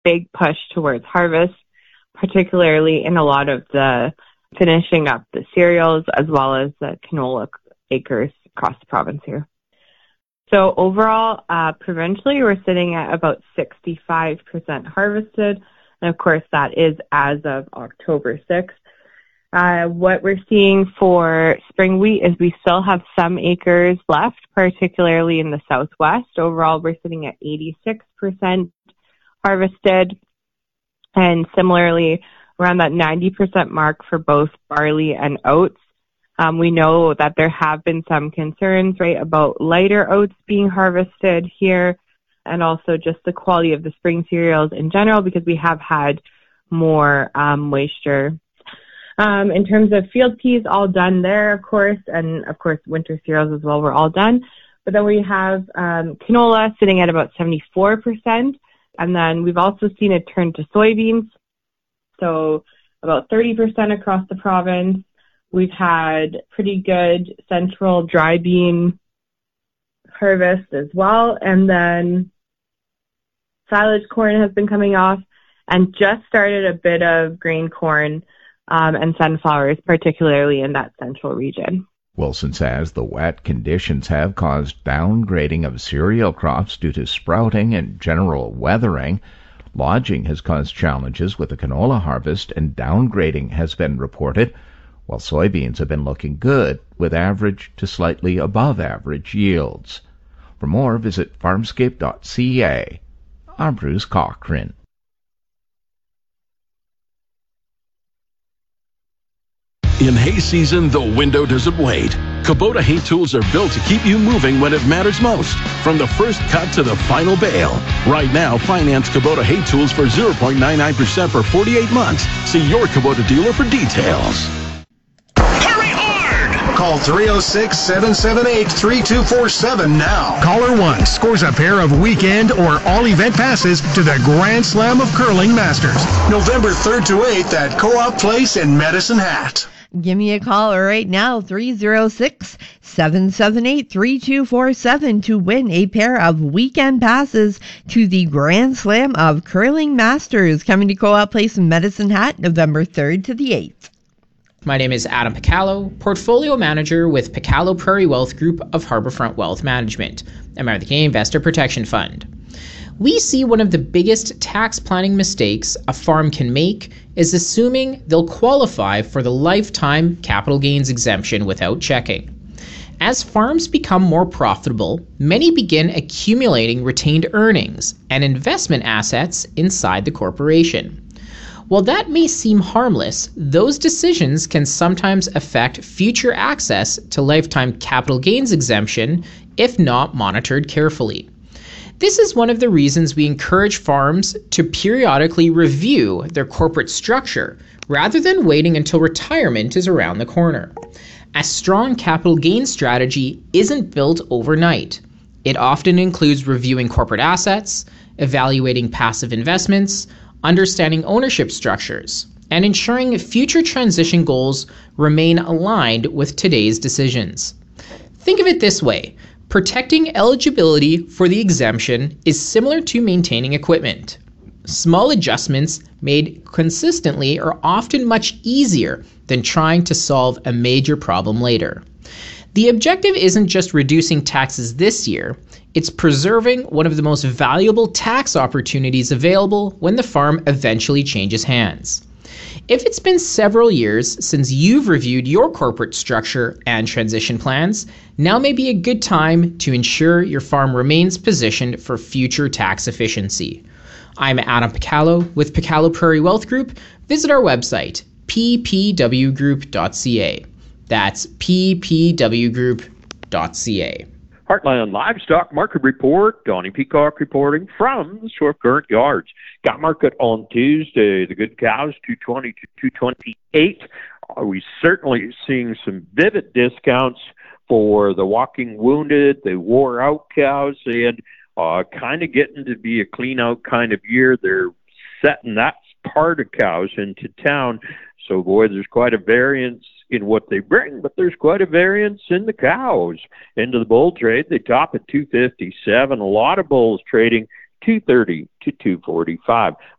big push towards harvest, particularly in a lot of the finishing up the cereals as well as the canola acres across the province here. So overall, provincially, we're sitting at about 65% harvested. And of course, that is as of October 6th. What we're seeing for spring wheat is we still have some acres left, particularly in the southwest. Overall, we're sitting at 86% harvested. And similarly, around that 90% mark for both barley and oats. We know that there have been some concerns, right, about lighter oats being harvested here, and also just the quality of the spring cereals in general, because we have had more moisture. In terms of field peas, all done there, of course, and of course winter cereals as well, we're all done. But then we have canola sitting at about 74%, and then we've also seen a turn to soybeans, so about 30% across the province. We've had pretty good central dry bean harvest as well. And then silage corn has been coming off and just started a bit of grain corn and sunflowers, particularly in that central region. Wilson says the wet conditions have caused downgrading of cereal crops due to sprouting and general weathering. Lodging has caused challenges with the canola harvest, and downgrading has been reported, while soybeans have been looking good, with average to slightly above average yields. For more, visit farmscape.ca. I'm Bruce Cochran. In hay season, the window doesn't wait. Kubota hay tools are built to keep you moving when it matters most, from the first cut to the final bale. Right now, finance Kubota hay tools for 0.99% for 48 months. See your Kubota dealer for details. Call 306-778-3247 now. Caller 1 scores a pair of weekend or all-event passes to the Grand Slam of Curling Masters, November 3rd to 8th at Co-op Place in Medicine Hat. Give me a call right now, 306-778-3247 to win a pair of weekend passes to the Grand Slam of Curling Masters, coming to Co-op Place in Medicine Hat, November 3rd to the 8th. My name is Adam Picallo, Portfolio Manager with Picallo Prairie Wealth Group of Harbourfront Wealth Management, a member of the Canadian Investor Protection Fund. We see one of the biggest tax planning mistakes a farm can make is assuming they'll qualify for the lifetime capital gains exemption without checking. As farms become more profitable, many begin accumulating retained earnings and investment assets inside the corporation. While that may seem harmless, those decisions can sometimes affect future access to lifetime capital gains exemption if not monitored carefully. This is one of the reasons we encourage farms to periodically review their corporate structure rather than waiting until retirement is around the corner. A strong capital gains strategy isn't built overnight. It often includes reviewing corporate assets, evaluating passive investments, understanding ownership structures, and ensuring future transition goals remain aligned with today's decisions. Think of it this way. Protecting eligibility for the exemption is similar to maintaining equipment. Small adjustments made consistently are often much easier than trying to solve a major problem later. The objective isn't just reducing taxes this year, it's preserving one of the most valuable tax opportunities available when the farm eventually changes hands. If it's been several years since you've reviewed your corporate structure and transition plans, now may be a good time to ensure your farm remains positioned for future tax efficiency. I'm Adam Picallo with Picallo Prairie Wealth Group. Visit our website, ppwgroup.ca. That's ppwgroup.ca. Heartland Livestock Market Report. Donnie Peacock reporting from the Swift Current Yards. Got market on Tuesday. The good cows, 220 to 228. We certainly seeing some vivid discounts for the walking wounded, the wore out cows, and kind of getting to be a clean out kind of year. They're setting that part of cows into town. So, boy, there's quite a variance in what they bring, but there's quite a variance in the cows. Into the bull trade, they top at 257. A lot of bulls trading 230 to 245.